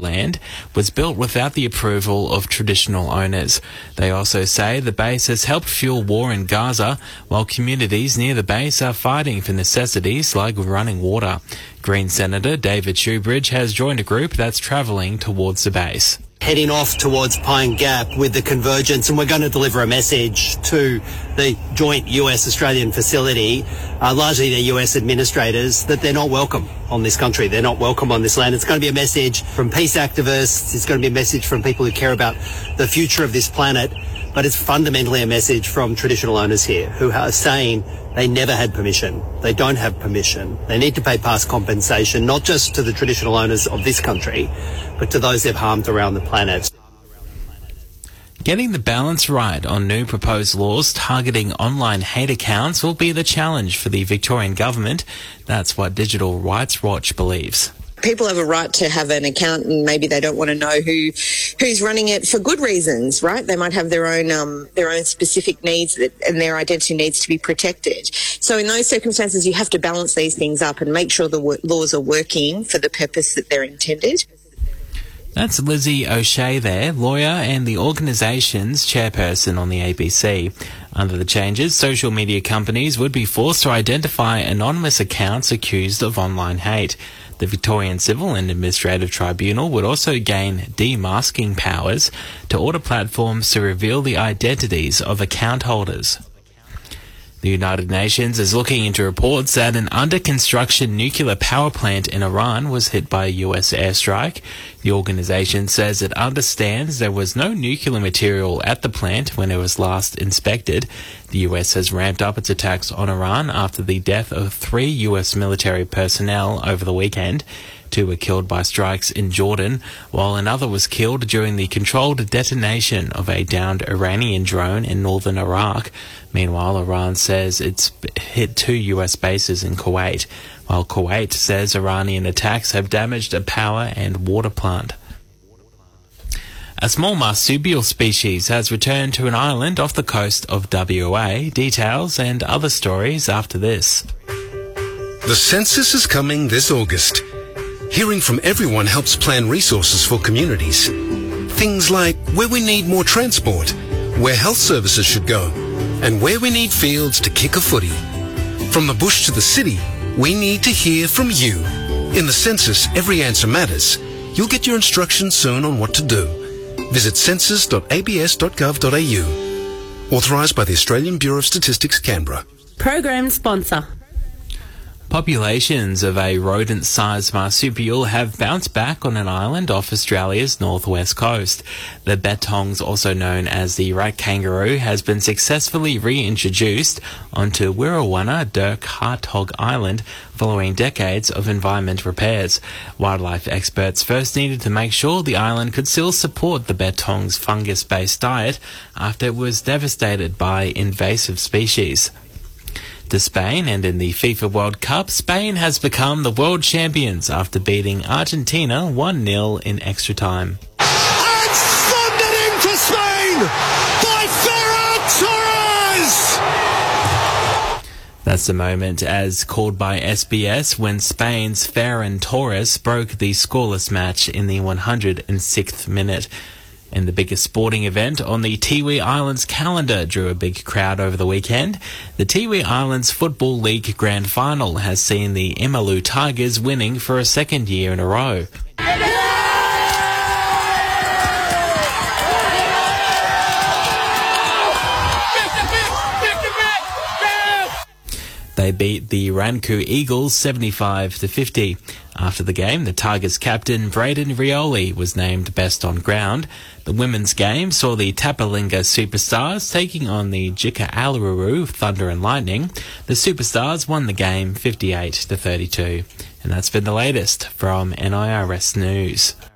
land was built without the approval of traditional owners. They also say the base has helped fuel war in Gaza, while communities near the base are fighting for necessities like running water. Green Senator David Shoebridge has joined a group that's travelling towards the base. Heading off towards Pine Gap with the convergence, and we're going to deliver a message to the joint US-Australian facility, largely the US administrators, that they're not welcome on this country. They're not welcome on this land. It's going to be a message from peace activists. It's going to be a message from people who care about the future of this planet. But it's fundamentally a message from traditional owners here who are saying they never had permission. They don't have permission. They need to pay past compensation, not just to the traditional owners of this country, but to those they've harmed around the planet. Getting the balance right on new proposed laws targeting online hate accounts will be the challenge for the Victorian government. That's what Digital Rights Watch believes. People have a right to have an account, and maybe they don't want to know who's running it for good reasons, right? They might have their own specific needs and their identity needs to be protected. So in those circumstances, you have to balance these things up and make sure the laws are working for the purpose that they're intended. That's Lizzie O'Shea there, lawyer and the organisation's chairperson on the ABC. Under the changes, social media companies would be forced to identify anonymous accounts accused of online hate. The Victorian Civil and Administrative Tribunal would also gain demasking powers to order platforms to reveal the identities of account holders. The United Nations is looking into reports that an under-construction nuclear power plant in Iran was hit by a US airstrike. The organisation says it understands there was no nuclear material at the plant when it was last inspected. The US has ramped up its attacks on Iran after the death of 3 US military personnel over the weekend. 2 were killed by strikes in Jordan, while another was killed during the controlled detonation of a downed Iranian drone in northern Iraq. Meanwhile, Iran says it's hit 2 US bases in Kuwait, while Kuwait says Iranian attacks have damaged a power and water plant. A small marsupial species has returned to an island off the coast of WA. Details and other stories after this. The census is coming this August. Hearing from everyone helps plan resources for communities. Things like where we need more transport, where health services should go, and where we need fields to kick a footy. From the bush to the city, we need to hear from you. In the census, every answer matters. You'll get your instructions soon on what to do. Visit census.abs.gov.au. Authorised by the Australian Bureau of Statistics, Canberra. Program sponsor. Populations of a rodent-sized marsupial have bounced back on an island off Australia's northwest coast. The bettongs, also known as the rat kangaroo, has been successfully reintroduced onto Wirrawanna Dirk Hartog Island following decades of environment repairs. Wildlife experts first needed to make sure the island could still support the bettong's fungus-based diet after it was devastated by invasive species. To Spain, and in the FIFA World Cup, Spain has become the world champions after beating Argentina 1-0 in extra time. And thundered into Spain by Ferran Torres! That's the moment as called by SBS when Spain's Ferran Torres broke the scoreless match in the 106th minute. And the biggest sporting event on the Tiwi Islands calendar drew a big crowd over the weekend. The Tiwi Islands Football League Grand Final has seen the Emalu Tigers winning for a second year in a row. They beat the Ranku Eagles 75-50. After the game, the Tigers captain Braden Rioli was named best on ground. The women's game saw the Tapalinga Superstars taking on the Jika Alaruru Thunder and Lightning. The Superstars won the game 58-32. And that's been the latest from NIRS News.